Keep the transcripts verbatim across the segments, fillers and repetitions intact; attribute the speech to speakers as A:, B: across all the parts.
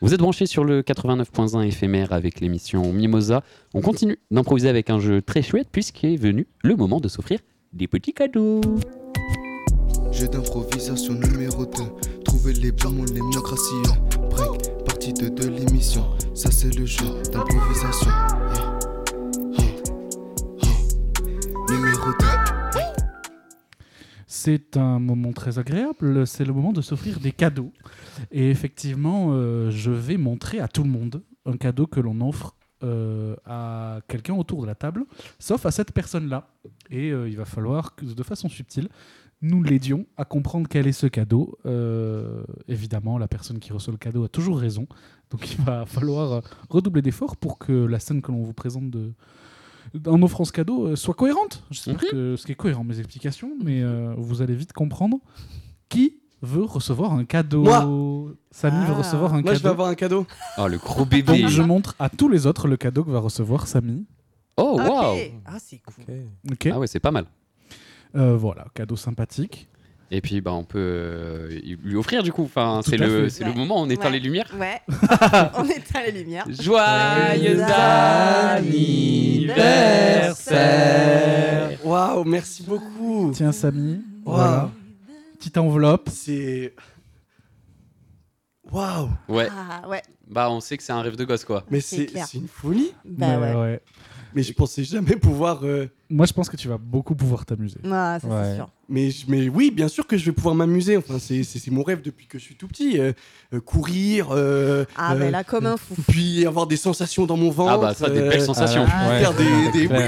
A: Vous êtes branchés sur le quatre-vingt-neuf point un éphémère avec l'émission Mimosa. On continue d'improviser avec un jeu très chouette puisqu'est venu le moment de s'offrir des petits cadeaux.
B: Jeu d'improvisation numéro deux. Trouver les bons mots, l'hémocratie. Break, partie deux de l'émission. Ça c'est le jeu d'improvisation. Yeah. Yeah. Yeah. Numéro deux.
C: C'est un moment très agréable, c'est le moment de s'offrir des cadeaux. Et effectivement, euh, je vais montrer à tout le monde un cadeau que l'on offre euh, à quelqu'un autour de la table, sauf à cette personne-là. Et euh, il va falloir que, de façon subtile, nous l'aidions à comprendre quel est ce cadeau. Euh, évidemment, la personne qui reçoit le cadeau a toujours raison. Donc il va falloir redoubler d'efforts pour que la scène que l'on vous présente de... en offrant ce cadeau euh, soit cohérente. J'espère mm-hmm. que ce qui est cohérent mes explications, mais euh, vous allez vite comprendre qui veut recevoir un cadeau.
D: Moi
C: Samy
D: ah.
C: veut recevoir un
D: Moi,
C: cadeau.
D: je vais avoir un cadeau.
A: Oh, le gros bébé.
C: Donc je montre à tous les autres le cadeau que va recevoir Samy.
A: Oh, waouh.
E: Okay. Ah, c'est cool.
C: Okay. Okay.
A: Ah ouais, c'est pas mal.
C: Euh, voilà, cadeau sympathique.
A: Et puis bah, on peut euh, lui offrir du coup. Enfin, c'est le, c'est ouais. le moment où on éteint
E: ouais.
A: les lumières.
E: Ouais, on éteint les lumières.
A: Joyeux anniversaire.
D: Waouh, merci beaucoup.
C: Tiens Samy,
D: wow.
C: Voilà. Petite enveloppe.
D: C'est... Waouh.
A: Ouais.
E: Ah, ouais.
A: Bah on sait que c'est un rêve de gosse quoi.
D: Mais c'est, c'est, c'est une folie.
E: Bah ouais.
C: ouais.
D: Mais je pensais jamais pouvoir... Euh...
C: Moi, je pense que tu vas beaucoup pouvoir t'amuser.
E: Ah, ça, ouais. c'est sûr.
D: Mais, mais oui, bien sûr que je vais pouvoir m'amuser. Enfin, c'est, c'est, c'est mon rêve depuis que je suis tout petit. Euh, euh, courir... Euh,
E: ah,
D: euh,
E: ben là, comme un fou.
D: Puis avoir des sensations dans mon ventre.
A: Ah bah ça, des belles sensations.
D: Ah, ouais. Faire des... des...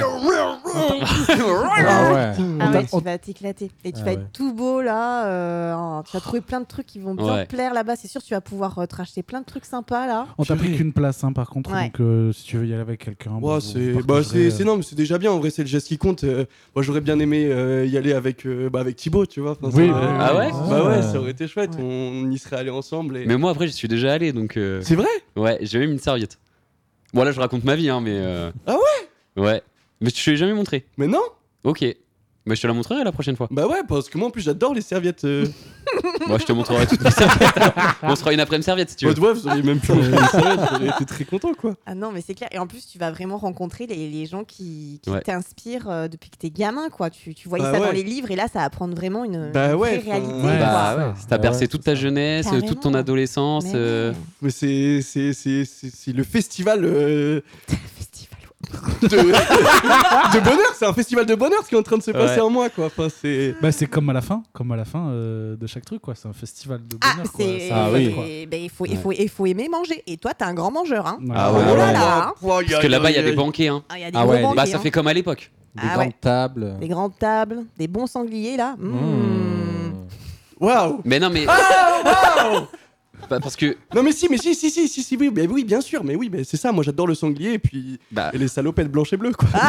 E: ah ouais, ah ouais tu vas t'éclater. Et tu
C: ah
E: vas
C: ouais.
E: être tout beau, là. Euh, tu vas trouver plein de trucs qui vont bien
A: ouais.
E: te plaire là-bas. C'est sûr, tu vas pouvoir euh, te racheter plein de trucs sympas, là.
C: On t'a pris qu'une place, hein, par contre.
E: Ouais.
C: Donc, euh, si tu veux y aller avec quelqu'un...
D: Ouais,
C: bon,
D: c'est... Bah, c'est, c'est... Non, mais c'est déjà bien. En vrai, c'est le geste qui compte. Euh, moi, j'aurais bien aimé euh, y aller avec, euh, bah, avec Thibaut, tu vois. Enfin,
C: oui,
D: ça, euh,
A: ah ouais
D: Bah ouais, ça aurait été chouette. Ouais. On y serait allés ensemble. Et...
A: Mais moi, après, j'y suis déjà allé, donc... Euh...
D: C'est vrai ?
A: Ouais, j'ai même une serviette. Bon, là, je raconte ma vie, hein, mais... Euh...
D: Ah ouais ?
A: Ouais. Mais je te l'ai jamais montré.
D: Mais non ?
A: Ok. Mais je te la montrerai la prochaine fois.
D: Bah ouais, parce que moi en plus j'adore les serviettes. Euh...
A: Moi je te montrerai toutes mes serviettes. On se fera une après-midi serviette si tu veux.
D: Ouais, vous auriez même pu montrer les serviettes, j'aurais été très content quoi.
E: Ah non, mais c'est clair. Et en plus, tu vas vraiment rencontrer les, les gens qui, qui
A: ouais.
E: t'inspirent euh, depuis que t'es gamin quoi. Tu, tu voyais
D: bah
E: ça
D: ouais.
E: dans les livres et là ça va prendre vraiment une,
D: bah
E: une
D: ouais,
E: vraie réalité.
D: ouais.
A: Bah ouais. T'as bercé ouais, toute ta jeunesse,
E: Carrément.
A: toute ton adolescence.
E: Mais,
A: euh...
D: mais c'est, c'est, c'est, c'est, c'est le festival. Euh...
E: festival.
D: de... de bonheur, c'est un festival de bonheur ce qui est en train de se passer ouais. en moi quoi. Enfin, c'est...
C: Bah, c'est comme à la fin, comme à la fin euh, de chaque truc quoi. C'est un festival de bonheur.
E: Ah,
C: quoi.
E: c'est...
C: Ça, oui.
E: Et, bah, il faut, ouais. il faut, il faut aimer manger. Et toi, t'es un grand mangeur, hein.
C: Ah ouais.
E: Oh là là. Hein.
A: Parce que là-bas, il y a des banquets, hein.
E: Ah, y a des
F: ah ouais.
E: banquets,
A: bah, ça
E: hein.
A: fait comme à l'époque.
F: Des
E: ah,
F: grandes
E: ouais.
F: tables.
E: Des grandes tables, des bons sangliers là. Mmh.
D: Waouh.
A: Mais non, mais.
D: Ah, wow.
A: Bah, parce que...
D: Non mais si, mais si, si, si, si, si oui, mais oui, bien sûr, mais oui, mais c'est ça, moi j'adore le sanglier et puis
A: bah...
D: et les salopettes blanches et bleues quoi.
E: Ah.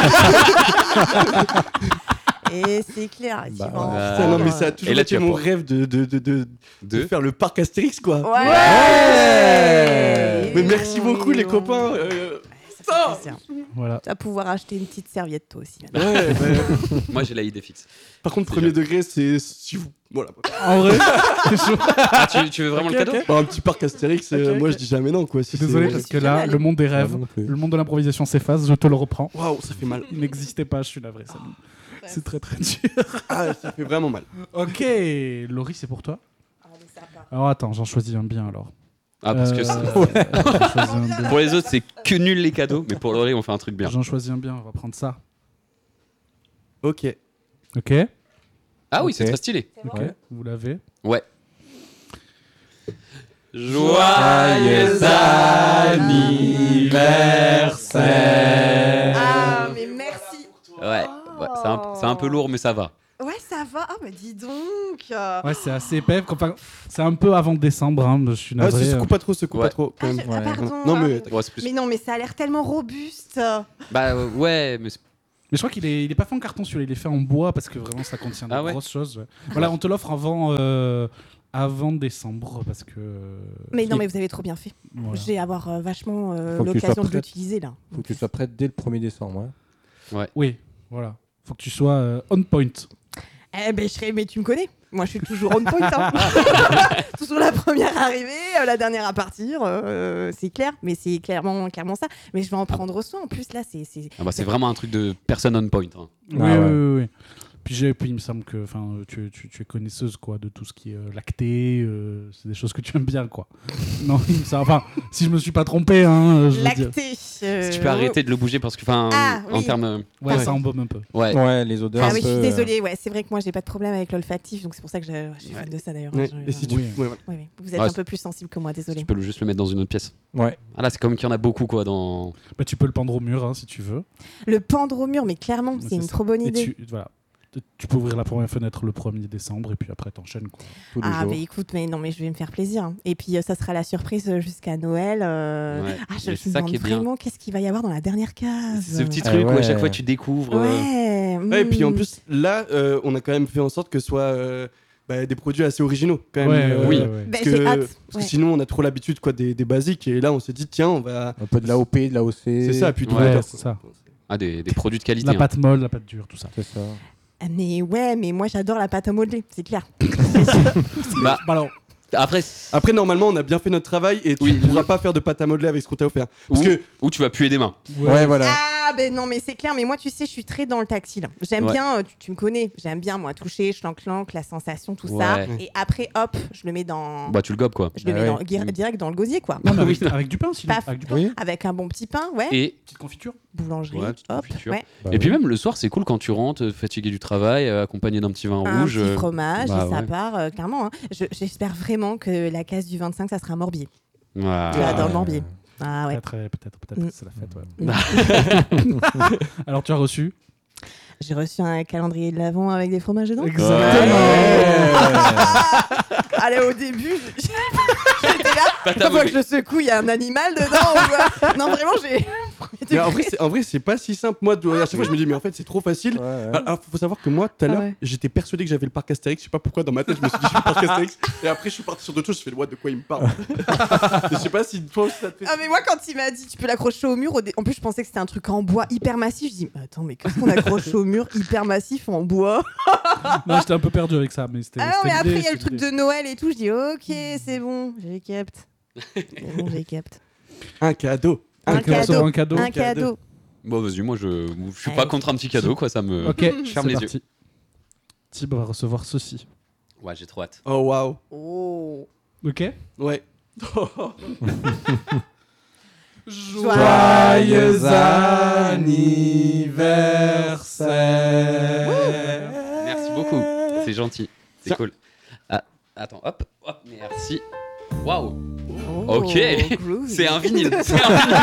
E: Et c'est clair.
F: Bah,
D: bah, putain, non mais ça a toujours été mon rêve de de, de, de,
A: de
D: de faire le parc Astérix quoi.
E: Ouais.
D: ouais ouais mais merci beaucoup les copains. Euh...
E: Ça,
C: voilà.
E: Tu vas pouvoir acheter une petite serviette toi aussi.
D: Ouais, bah...
A: Moi j'ai la idée fixe.
D: Par contre, c'est premier bien. Degré, c'est si vous. Voilà.
C: En vrai, c'est chaud.
A: Ah, tu, tu veux vraiment okay, le cadeau
D: okay. Bah, un petit parc Astérix, okay, euh, okay. moi je dis jamais non quoi. Si
C: désolé
D: c'est...
C: parce que là, le monde des rêves, le monde de l'improvisation s'efface, je te le reprends.
D: Waouh, ça fait mal.
C: Il n'existait pas, je suis navré, Samy. Oh, c'est très très dur.
D: Ah, ça fait vraiment mal.
C: Ok, Laurie, c'est pour toi. Alors attends, j'en choisis un bien alors.
A: Ah, parce
C: euh,
A: que c'est...
C: Ouais.
A: Pour les autres, c'est que nul les cadeaux, mais pour Laurie, on fait un truc bien.
C: J'en choisis un bien, on va prendre ça.
D: Ok.
C: Ok.
A: Ah oui,
C: okay.
A: c'est très stylé.
C: C'est ok, ouais. Vous l'avez.
A: Ouais. Joyeux anniversaire.
E: Ah, mais merci.
A: Ouais, ouais c'est, un, c'est un peu lourd, mais ça va.
E: Ouais, ça va. Ah, bah dis donc.
C: Ouais, c'est assez épais. Enfin, c'est un peu avant décembre. Hein, je suis navré.
D: Ah, secoue pas trop, secoue
A: ouais.
D: pas trop.
E: Ah, je... ah, pardon.
D: Non, mais...
E: Ah, mais non, mais ça a l'air tellement robuste.
A: Bah euh, ouais, mais...
C: Mais je crois qu'il est, il est pas fait en carton celui-là, il est fait en bois parce que vraiment ça contient de ah ouais. grosses choses. Ouais. Voilà, on te l'offre avant, euh, avant décembre parce que.
E: Mais non, mais vous avez trop bien fait. Voilà. Je vais avoir euh, vachement euh, l'occasion de l'utiliser là.
F: Faut que tu sois prête dès le premier décembre.
A: Ouais.
C: ouais. Oui, voilà. Faut que tu sois euh, on point.
E: Eh ben, je serai, mais tu me connais. Moi, je suis toujours on point. Hein. Toujours la première arrivée, euh, la dernière à partir. Euh, c'est clair, mais c'est clairement, clairement ça. Mais je vais en prendre soin. En plus, là, c'est. C'est,
A: ah bah, c'est vraiment un truc de personne on point. Hein.
C: Oui,
F: Ah ouais.
C: oui, oui, oui. Puis, j'ai, puis il me semble que tu, tu, tu es connaisseuse quoi, de tout ce qui est euh, lacté. Euh, c'est des choses que tu aimes bien. Quoi. Non, il me semble- enfin, si je me suis pas trompé, hein, je veux dire.
E: lacté. euh,
A: Si tu peux arrêter de le bouger parce que, enfin,
E: Ah,
A: en
E: oui.
A: termes.
C: Ouais,
A: Ouais.
C: ça embaume un peu.
A: Ouais.
F: Ouais, les odeurs.
E: Ah
F: un
E: oui, je suis
F: peu,
E: désolée. Ouais, c'est vrai que moi, j'ai pas de problème avec l'olfactif, donc c'est pour ça que je, je suis fan de ça d'ailleurs.
D: Ouais.
E: Je-
D: Et si tu...
C: Oui.
D: ouais, voilà.
E: Oui, oui. Vous êtes
A: Ouais,
E: un
A: c'est-
E: peu plus sensible que moi, désolée.
A: Tu peux le- juste le mettre dans une autre pièce.
F: euh, Ouais.
A: Ah là, c'est comme qu'il y en a beaucoup, quoi, dans.
C: Bah, tu peux le pendre au mur hein, si tu veux.
E: Le pendre au mur, mais clairement, c'est,
C: C'est
E: une
C: ça.
E: trop bonne
C: Et
E: idée.
C: tu, voilà. Tu peux ouvrir la première fenêtre le premier décembre et puis après t'enchaînes. Quoi.
F: Tous les
E: Ah,
F: jours.
E: mais écoute, mais non, mais je vais me faire plaisir. hein. Et puis, euh, ça sera la surprise euh, jusqu'à Noël. euh.
A: Ouais.
E: Ah, je
A: Mais
E: me
A: c'est ça qui
E: demande
A: est bien.
E: vraiment qu'est-ce qu'il va y avoir dans la dernière case.
A: C'est ce petit
F: Ah
A: truc où à
F: ouais.
A: chaque fois tu découvres. euh,
E: Ouais.
D: Ouais, et puis en
E: mm.
D: plus, là, euh, on a quand même fait en sorte que ce soit euh, bah, des produits assez originaux. Quand même,
C: Ouais,
D: euh,
A: oui.
C: ouais.
E: Bah,
D: Parce
E: j'ai
D: que,
E: hâte.
D: parce que
E: Ouais.
D: sinon, on a trop l'habitude quoi, des, des basiques. Et là, on s'est dit, tiens, on va.
F: Un peu de l'A O P, de l'A O C.
D: C'est ça, puis tout
A: Ouais,
D: l'odeur,
C: c'est
D: quoi.
C: ça.
A: Ah, des, des produits de qualité.
C: La
A: hein.
C: pâte molle, la pâte dure, tout ça.
F: C'est ça.
E: Ah, mais ouais, mais moi, j'adore la pâte à modeler, c'est clair.
A: Bah,
C: Bah alors,
A: après,
D: Après, normalement, on a bien fait notre travail et tu
A: Oui.
D: ne pourras pas faire de pâte à modeler avec ce qu'on t'a offert. Parce
A: où,
D: que
A: où tu vas puer des mains.
F: Ouais, voilà.
E: Ah, ben non, mais c'est clair. Mais moi, tu sais, je suis très dans le tactile. J'aime
A: Ouais.
E: bien, euh, tu, tu me connais, j'aime bien, moi, toucher, chlanc-clanc, la sensation, tout
A: Ouais.
E: ça. Et après, hop, je le mets dans.
A: Bah, tu le gobes, quoi.
E: je le
F: Ah
E: mets
F: ouais.
E: dans- guir- direct dans le gosier, quoi.
C: non, mais avec, avec du pain, sinon.
E: Paf.
C: Avec du pain.
F: Oui.
E: Avec un bon petit pain, ouais.
A: Et,
C: Petite confiture.
E: Boulangerie,
A: Ouais, petite
E: hop.
A: confiture.
E: Ouais.
F: Bah
A: et puis
F: oui.
A: même le soir, c'est cool quand tu rentres, euh, fatigué du travail, euh, accompagné d'un petit vin
E: Un
A: rouge.
E: petit
A: euh,
E: fromage,
A: bah
E: et ça
A: ouais.
E: part, euh, clairement. hein. Je- J'espère vraiment que la case du vingt-cinq, ça sera Morbier.
A: voilà.
E: J'adore
F: Ouais.
E: le Morbier. Ah ouais.
C: Peut-être, euh, peut-être, peut-être
E: Mm.
C: que c'est la fête. Ouais. Alors, tu as reçu
E: J'ai reçu un calendrier de l'Avent avec des fromages dedans. Allez, au début, je- j'étais là.
A: Pâte à
E: Chaque fois que
A: modeler.
E: je le secoue, il y a un animal dedans. ou quoi. Non, vraiment, j'ai.
D: mais en, vrai, c'est, en vrai, c'est pas si simple. Moi, de- à chaque fois, je me dis, mais en fait, c'est trop facile.
F: Ouais, ouais.
D: Ah, Alors, faut savoir que moi, tout à
E: Ah
D: l'heure,
E: ouais.
D: j'étais persuadé que j'avais le parc Astérix. Je sais pas pourquoi, dans ma tête, je me suis dit, j'ai le parc Astérix. Et après, je suis parti sur d'autres choses. Je fais, le what, de quoi il me parle. Je sais pas si toi aussi ça te fait.
E: Ah, mais moi, quand il m'a dit, tu peux l'accrocher au mur, au dé- en plus, je pensais que c'était un truc en bois hyper massif. Je dis, mais attends, mais qu'est-ce qu'on accroche au mur hyper massif en bois?
C: Non, j'étais un peu perdu avec ça, mais c'était.
E: Ah non,
C: c'était
E: mais après,
C: l'idée,
E: il y a le
C: c'était
E: truc
C: l'idée.
E: de Noël et tout. Je dis, ok, c'est bon, j'ai capte. C'est bon, j'ai capte.
D: Un cadeau.
E: Un
C: Donc, on va
E: cadeau.
C: recevoir un cadeau.
E: Un cadeau.
A: Bon, vas-y, moi, je, je suis
E: Allez.
A: pas contre un petit cadeau, quoi. Ça me.
C: Ok,
A: Je ferme
C: c'est
A: les
C: parti. Thibaut va recevoir ceci.
A: Ouais, j'ai trop hâte.
D: Oh, waouh.
E: Oh.
C: Ok.
D: Ouais.
E: Joyeux
C: anniversaire.
A: Merci beaucoup. C'est gentil. C'est
D: Tiens.
A: cool. Ah, attends, hop, hop, merci. Waouh,
E: Oh,
A: Ok.
E: groovy.
A: c'est un vinyle. C'est un vinyle.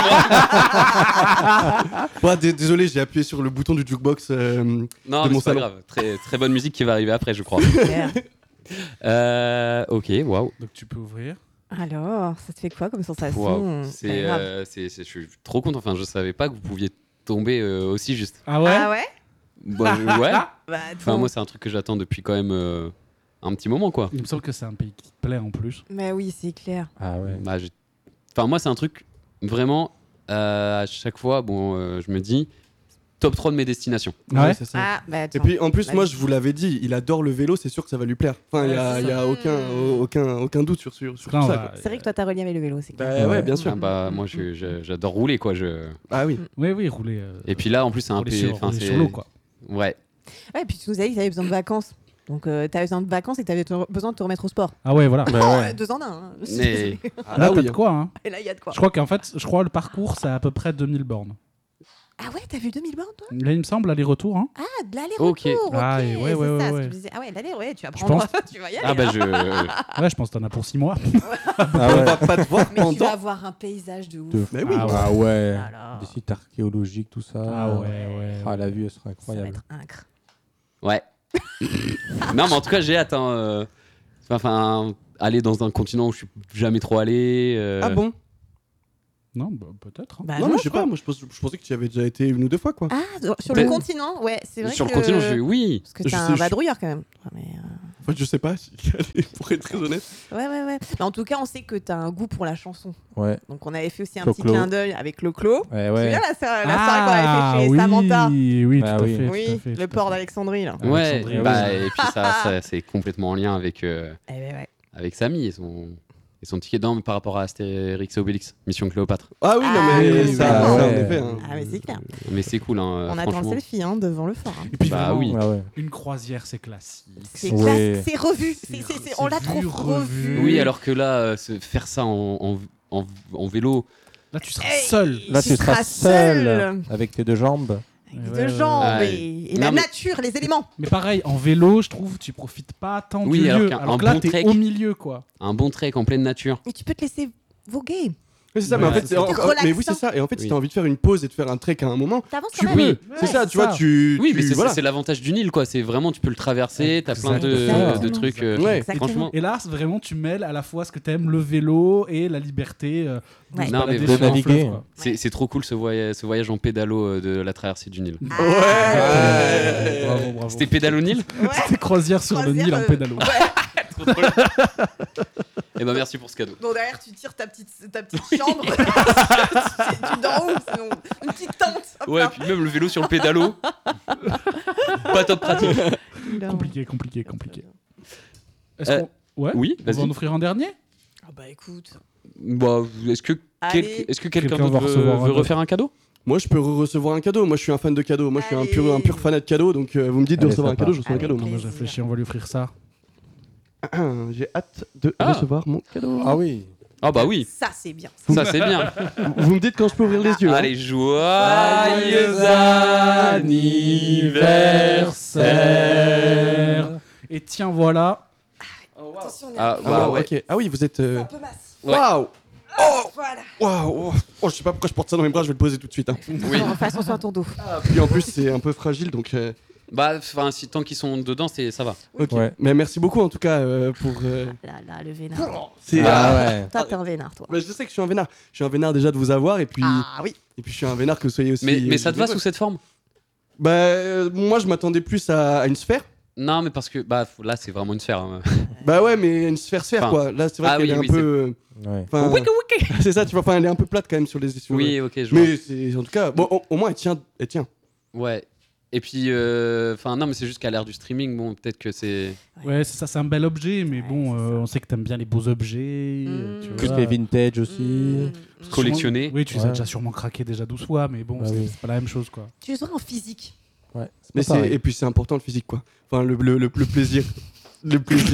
D: Ouais, d- désolé, j'ai appuyé sur le bouton du jukebox. euh,
A: Non,
D: De
A: mais
D: mon
A: c'est pas
D: salon.
A: grave. Très, très bonne musique qui va arriver après, je crois.
E: Super.
A: Euh, ok, waouh.
C: Donc tu peux ouvrir.
E: Alors, ça te fait quoi comme sensation?
A: Waouh.
E: pas
A: C'est,
E: grave.
A: euh, c'est, c'est- je suis trop content. Enfin, je savais pas que vous pouviez tomber euh, aussi juste.
C: Ah ouais.
E: Ah ouais?
A: Bah, je- ouais.
E: Bah,
A: Enfin,
E: attends.
A: moi, c'est un truc que j'attends depuis quand même euh, un petit moment, quoi.
C: Il me semble que c'est un pays qui te plaît en plus.
E: Mais oui, c'est clair.
F: Ah ouais.
A: Bah, j'ai- Enfin, moi, c'est un truc vraiment. euh, à chaque fois, bon, euh, je me dis top trois de mes destinations.
C: Ah ouais.
D: c'est ça.
E: Ah, bah
D: Et
E: attends.
D: puis en plus,
E: Vas-y.
D: moi je vous l'avais dit, il adore le vélo, c'est sûr que ça va lui plaire. Enfin, il
C: Ouais,
D: y a,
C: c'est
D: il y a
E: ça.
D: aucun, aucun, aucun doute sur, sur, sur
C: Là,
D: tout
C: on
D: ça.
C: va-
D: quoi.
E: C'est vrai que toi, t'as relié avec le vélo, c'est clair.
D: Bah ouais,
F: Ouais.
D: bien sûr.
A: Ah bah, moi, je- je- j'adore rouler, quoi. Je...
D: Ah oui.
C: Oui, oui, rouler. euh,
A: Et puis là, en plus, c'est un
C: rouler
A: peu.
C: sur,
A: enfin,
C: rouler
A: c'est-
C: sur l'eau, quoi.
A: Ouais.
E: Ouais, et puis tu nous as dit que t'avais besoin de vacances. Donc, euh, t'avais besoin de vacances et que t'avais te- besoin de te remettre au sport.
C: Ah ouais, voilà.
F: Bah
E: Oh,
F: ouais.
E: deux en un. hein. Je suis
A: Mais-
E: désolée.
D: Ah,
C: Là,
D: là,
C: t'as
D: oui.
C: de quoi, hein.
E: Et là, il y a de quoi.
C: Je crois qu'en fait, je crois le parcours, c'est à peu près deux mille bornes.
E: Ah ouais, t'as vu deux mille bornes, toi?
C: Là, il me semble, aller-retour. Hein.
E: Ah, de l'aller-retour.
A: Ok.
E: Ok,
C: Ah, et ouais,
E: c'est
C: ouais,
E: ça,
C: ouais,
E: ce que
C: ouais.
E: je disais. Ah ouais, l'aller, ouais, tu vas
C: Je
E: prendre. tu vas y aller.
A: Ah bah,
E: hein.
A: je.
C: Ouais, je pense que t'en as pour six mois.
F: Ah
D: On
F: ouais.
D: va pas te voir
E: Mais tu
D: pendant.
E: vas avoir un paysage de ouf.
F: De-
D: Mais oui.
C: Ah ouais.
F: Ah ouais.
E: Ah là.
F: Des sites archéologiques, tout ça.
C: Ah ouais, ouais.
F: Ah, la vue, elle sera
E: Ça va
F: incroyable.
E: être incre.
A: Ouais. Non, mais en tout cas, j'ai hâte. hein, euh, Enfin, aller dans un continent où je suis jamais trop allé. euh,
D: Ah bon?
C: Non, bah, peut-être. hein.
E: Bah
D: Non, mais je sais
E: crois.
D: pas, moi je, pense- je pensais que tu y avais déjà été une ou deux fois quoi.
E: Ah, sur
A: Mais-
E: le continent, ouais, c'est vrai
A: Sur
E: que...
A: le continent, je... oui.
E: Parce que
D: Je
E: t'es
D: sais,
E: un
D: je-
E: vadrouilleur quand même. Ouais, mais, euh,
D: Enfin, je sais pas, si... pour être très honnête.
E: Ouais, ouais, ouais. Mais en tout cas, on sait que t'as un goût pour la chanson.
F: Ouais.
E: Donc, on avait fait aussi un
F: Clo-Clo.
E: petit clin d'œil avec le Clos.
F: Ouais,
E: Tu
F: ouais.
E: viens la, soirée- la
C: Ah,
E: soirée qu'on avait fait chez
C: oui,
E: Samantha.
C: Oui,
F: Bah
C: tout à
F: oui.
C: fait. tout
E: Oui,
C: à fait,
E: le
C: tout à
E: port
C: fait.
E: d'Alexandrie, là.
A: Ouais,
C: Alexandrie,
A: bah,
C: oui.
A: et puis ça, ça, c'est complètement en lien avec, euh,
E: Eh ben ouais.
A: avec Samy et son, et son ticket d'âme par rapport à Astérix et Obélix, Mission Cléopâtre.
D: Ah oui, non,
E: Ah,
D: mais
E: oui,
D: ça,
F: bah
D: ça, en
F: ouais.
D: effet. hein.
E: Ah, mais c'est clair.
A: Mais c'est cool, hein,
E: On attend le
A: franchement.
E: selfie hein, devant le fort. hein.
C: Et puis
A: Bah
C: vraiment,
A: oui.
F: Ouais, ouais.
C: une croisière, c'est classique.
E: C'est
F: Ouais.
E: classe, c'est revu. C'est- c'est- c'est- on l'a
C: C'est
E: trop
C: vu,
E: revu.
C: revu.
A: Oui, alors que là, euh, se- faire ça en, en, en, en vélo,
C: Là, tu seras
E: Hey,
C: seul.
F: Là, tu seras seul avec tes deux jambes.
E: Avec
C: Ouais,
E: deux
C: ouais,
E: jambes
A: ouais.
E: et, et
A: Non,
E: la
A: mais-
E: nature, les éléments.
C: Mais pareil, en vélo, je trouve, tu profites pas tant
A: Oui,
C: du
A: alors
C: lieu.
A: qu'un-
C: Alors
A: un
C: que là,
A: bon
C: t'es
A: trek.
C: au milieu, quoi.
A: un bon trek en pleine nature.
E: Et tu peux te laisser voguer.
D: Oui, c'est ça,
C: Ouais,
D: mais en fait,
C: c'est
D: c'est
C: ça.
D: en-
E: C'est
D: en- mais oui,
E: relaxant.
D: c'est ça. Et en fait, si
A: Oui.
D: t'as envie de faire une pause et de faire un trek à un moment,
E: T'avances
D: tu
E: quand
D: peux.
E: même.
D: C'est ça, tu vois,
C: ça.
D: tu.
A: Oui,
D: tu-
A: mais c'est
D: voilà.
A: ça, c'est l'avantage du Nil, quoi. C'est vraiment, tu peux le traverser, t'as plein de,
C: Exactement.
A: de trucs. euh,
D: Ouais.
E: Exactement.
A: Franchement,
C: Et là, c'est vraiment, tu mêles à la fois ce que t'aimes, le vélo et la liberté euh, de
E: Ouais.
C: se
A: Non,
C: balader
A: mais
C: sur
F: de
C: un
F: naviguer.
C: fleuve, quoi.
A: c'est c'est trop cool ce voyage, ce voyage en pédalo euh, de la traversée du Nil.
E: Ah,
D: Ouais.
C: Bravo, bravo.
A: C'était pédalo Nil
E: ouais.
C: C'était croisière sur le
E: Croisière,
C: Nil en
E: euh,
C: pédalo.
A: Eh ben merci pour ce cadeau.
E: Bon, derrière, tu tires ta petite, ta petite chambre. tu dors où sinon une petite tente. hop
A: Ouais,
E: là.
A: puis même le vélo sur le pédalo. Pas top pratique.
C: Compliqué, compliqué, compliqué. Est-ce
A: Euh,
C: qu'on ouais
A: Oui,
C: on va
A: vas-y.
C: en offrir un dernier
E: Ah bah écoute.
A: Bah, est-ce que,
E: Allez.
A: quel- est-ce que quelqu'un
C: Quelqu'un
A: d'autre
C: va
A: veut,
C: recevoir un
A: veut
C: autre.
A: refaire un cadeau?
D: Moi, je peux recevoir un cadeau. Moi, je suis un fan de cadeaux. Moi, je suis un pur,
E: Allez.
D: un pur fanat de cadeaux. Donc, euh, vous me dites de
F: Allez,
D: recevoir un
F: sympa.
D: cadeau, je reçois un
E: Avec
D: cadeau.
C: Non, moi je
E: plaisir.
C: réfléchis, on va lui offrir ça.
D: J'ai hâte de
A: Ah.
D: recevoir mon cadeau.
F: Ah oui.
A: Ah bah oui,
E: Ça, c'est bien.
A: ça c'est bien.
D: Vous me dites quand je peux ouvrir les yeux. hein.
A: Allez, joyeux
C: anniversaire. Et tiens, voilà.
E: Attention, on est
A: Ah,
E: un peu-
A: bah
D: Ah,
A: ouais.
D: ok. Ah oui, vous êtes. euh,
E: un peu masse.
A: Ouais.
D: Waouh!
E: Voilà.
D: Waouh! Oh, je sais pas pourquoi je porte ça dans mes bras, je vais le poser tout de suite. hein.
A: Oui.
E: Non, fais attention à ton dos.
D: Puis en plus, c'est un peu fragile donc. euh,
A: Bah, enfin, si tant qu'ils sont dedans, c'est ça va.
D: Ok.
F: Ouais.
D: Mais merci beaucoup en tout cas euh, pour. euh,
E: Là, là, le vénard.
D: c'est,
F: Ah
D: euh,
F: ouais.
E: Toi, t'es un vénard, toi.
D: bah, je sais que je suis un vénard. Je suis un vénard déjà de vous avoir et puis.
E: Ah oui.
D: Et puis je suis un vénard que vous soyez aussi.
A: Mais, mais ça te va
D: généreux.
A: sous cette forme?
D: Bah, euh, moi je m'attendais plus à, à une sphère.
A: Non, mais parce que bah f- là, c'est vraiment une sphère. hein.
D: Bah ouais, mais une sphère sphère
A: Enfin,
D: quoi. Là, c'est vrai
A: ah
D: qu'elle
A: oui,
D: est un
A: oui,
D: peu.
F: Ouais.
D: Enfin,
A: Wiki, wiki.
D: c'est ça, tu vois. Enfin, elle est un peu plate quand même sur les. Sur
A: Oui, ok, je vois.
D: Mais c'est en tout cas. Bon, au, au moins elle tient. Elle tient.
A: Ouais. Et puis, euh, enfin, non, mais c'est juste qu'à l'ère du streaming, bon, peut-être que c'est.
C: Ouais, c'est ça, c'est un bel objet, mais
E: Ouais,
C: bon,
E: c'est
C: euh,
E: ça.
C: on sait que t'aimes bien les beaux objets.
E: Mm.
C: tu
F: Plus
C: vois.
F: les vintage aussi.
E: Mmh.
A: Collectionner.
C: Oui, tu les as
F: Ouais.
C: déjà sûrement craqué déjà douze fois, mais bon,
F: Bah
C: c'est
F: oui.
C: c'est pas la même chose, quoi.
E: Tu les auras en physique.
F: Ouais. C'est
D: Mais
F: pas
D: c'est
F: pareil.
D: et puis c'est important le physique quoi. Enfin le le, le, le plaisir. Le plaisir.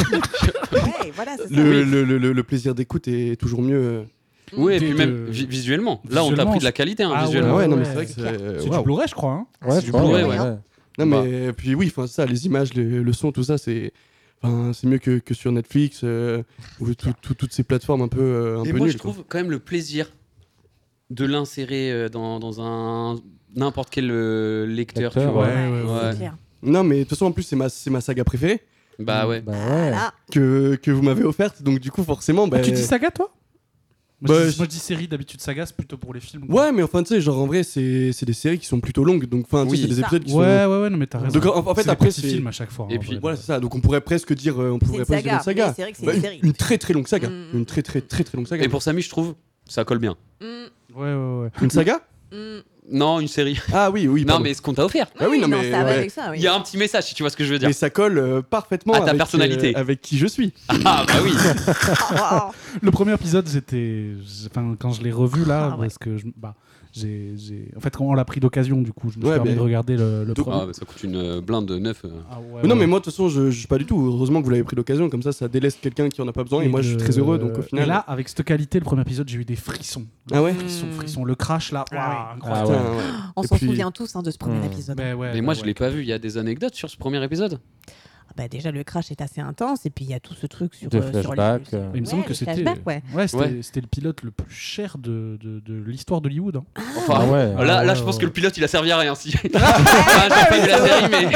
E: Ouais, voilà, c'est ça.
D: le, le, le, le- le plaisir d'écoute est toujours mieux. euh.
A: Oui, et
C: De-
A: puis
C: de-
A: même vi- visuellement. Là, on t'a
C: Visuellement,
A: pris de la qualité, hein,
C: Ah
A: visuellement.
D: ouais, non mais
C: ouais,
D: c'est vrai que
E: c'est
D: c'est.
E: clair.
D: euh,
C: C'est
D: waouh.
C: du Blu-ray, je crois. Hein.
F: Ouais,
A: c'est
F: je
A: du
F: crois,
A: Blu-ray,
F: ouais.
A: ouais.
F: ouais.
D: Non
A: Bah.
D: mais puis oui, enfin ça, les images, le, le son, tout ça, c'est. Enfin, c'est mieux que, que sur Netflix euh, ou tout- tout- toutes ces plateformes un peu euh, un
A: Et
D: peu
A: moi,
D: nulles,
A: je
D: quoi.
A: trouve quand même le plaisir de l'insérer euh, dans, dans un n'importe quel euh, lecteur, tu
F: Lecteur,
A: vois.
C: ouais, ouais,
A: ouais.
E: C'est clair.
D: Non mais de toute façon en plus c'est ma c'est ma saga préférée
A: Bah ouais.
F: Bah ouais.
E: Voilà.
D: que, que vous m'avez offerte, donc du coup forcément. Bah,
C: Ah, tu dis saga, toi moi,
D: Bah,
C: je dis,
D: je-
C: moi, je dis série, d'habitude, saga, c'est plutôt pour les films. quoi.
D: Ouais, mais enfin tu sais, genre en vrai c'est c'est des séries qui sont plutôt longues, donc enfin tu
A: Oui.
D: sais, c'est des
E: Ça.
D: épisodes qui
C: Ouais,
D: sont.
C: ouais, ouais, non, mais t'as raison.
D: Donc en, en fait
C: C'est des
D: après
C: petits
D: c'est.
C: films à chaque fois.
A: Et
C: en
A: puis,
C: vrai.
D: Voilà c'est ça, donc on pourrait presque dire euh, on
E: C'est
D: pourrait
E: une
D: presque dire
E: saga.
D: une saga.
E: mais C'est vrai que c'est
D: Bah,
E: une série.
D: une très très longue saga,
E: Mm.
D: une très très très très longue saga.
A: Et pour Samy, je trouve, ça colle bien.
E: Mm,
C: Ouais, ouais, ouais.
D: Une saga
E: mm.
A: Non, une série.
D: Ah oui oui.
A: Non,
D: pardon.
A: mais ce qu'on t'a offert.
D: Ah oui, non,
E: non,
D: mais,
E: ça va
D: ouais.
E: avec ça, oui.
A: Il y a un petit message, si tu vois ce que je veux dire.
D: Mais ça colle euh, parfaitement
A: À ta
D: avec,
A: personnalité.
D: euh, avec qui je suis.
A: Ah, bah oui.
E: Ah,
C: Le premier épisode, j'étais. Enfin, quand je l'ai revu là,
E: Ah ouais.
C: parce que. Je... Bah, j'ai, j'ai... En fait, quand on l'a pris d'occasion, du coup, je me suis
D: Ouais,
C: permis
D: mais-
C: de regarder le, le
D: Donc-
C: premier.
A: Ah, bah, ça coûte une euh, blinde neuf. euh.
C: Ah, ouais,
D: Mais non
C: ouais.
D: mais moi de toute façon je, je pas du tout. Heureusement que vous l'avez pris d'occasion, comme ça ça déleste quelqu'un qui en a pas besoin et, moi je suis
C: le-
D: très heureux, donc au
C: Et
D: final.
C: là, avec cette qualité, le premier épisode, j'ai eu des frissons.
D: Ah ouais.
C: Frissons,
E: Mm.
C: frissons. Le crash là,
E: Ah
C: waouh,
F: Ah
C: incroyable.
F: ouais.
D: Putain, ouais.
E: On
D: Et
E: s'en
D: puis-
E: souvient tous hein, de ce premier
F: Mm.
E: épisode.
C: Mais ouais,
A: Mais
C: bah
A: moi,
C: ouais.
A: je l'ai pas vu. Il y a des anecdotes sur ce premier épisode.
E: Ah bah, déjà, le crash est assez intense et puis il y a tout ce truc sur,
F: Des
E: euh, sur les-
F: flashbacks, euh.
C: Il me semble
E: Ouais,
C: que
E: les
C: c'était.
E: flashbacks, ouais.
C: Ouais, c'était,
A: Ouais.
C: c'était le pilote le plus cher de, de, de l'histoire d'Hollywood. hein.
A: Enfin,
F: Ah ouais.
A: là, là,
C: ouais,
A: je pense
C: ouais.
A: que le pilote, il a servi à rien. Si... Enfin, j'ai pas vu la série, mais.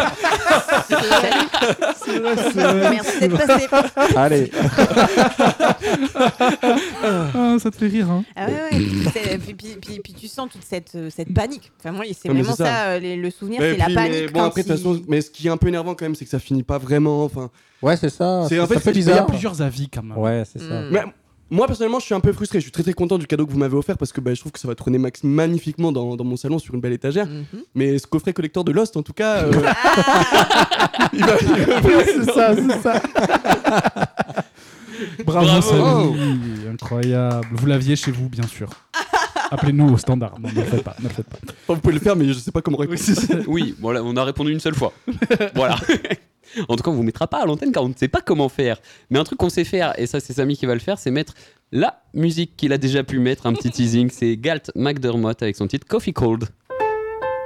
C: C'est vrai, c'est vrai.
E: Merci d'être passé.
F: Allez.
C: Ah, hein, ça te fait rire. Hein.
E: Ah ouais, ouais. Puis, c'est- puis, puis, puis, puis tu sens toute cette, euh, cette panique. Enfin, moi, c'est
D: Non, mais
E: vraiment
D: c'est ça.
E: ça, euh, les- le souvenir,
D: Mais
E: c'est la
D: puis,
E: panique.
D: mais bon,
E: quand
D: après, de toute
E: il-
D: façon, mais ce qui est un peu énervant quand même, c'est que ça finit pas vraiment. Enfin,
F: Ouais, c'est ça.
D: C'est- en
F: ça
D: fait,
F: fait
D: c'est-
C: Il y a
F: bizarre.
C: plusieurs avis quand même.
F: Ouais, c'est ça.
E: Mm.
D: mais moi, personnellement, je suis un peu frustré. Je suis très très content du cadeau que vous m'avez offert parce que bah, je trouve que ça va trôner max magnifiquement dans, dans mon salon sur une belle étagère.
E: Mhm.
D: Mais ce coffret collector de Lost, en tout cas, euh,
E: Ah,
D: il va- il va-
C: c'est ça, c'est ça. Bravo,
A: Bravo.
C: Samy. Incroyable. Vous l'aviez chez vous, bien sûr. Appelez-nous au standard. Non, ne le faites pas. Ne le faites pas.
D: Enfin, vous pouvez le faire, mais je sais pas comment répondre.
A: Oui, voilà, on a répondu une seule fois. Voilà. En tout cas, on vous mettra pas à l'antenne car on ne sait pas comment faire. Mais un truc qu'on sait faire, et ça c'est Samy qui va le faire, c'est mettre la musique qu'il a déjà pu mettre, un petit teasing. C'est Galt McDermott avec son titre Coffee Cold.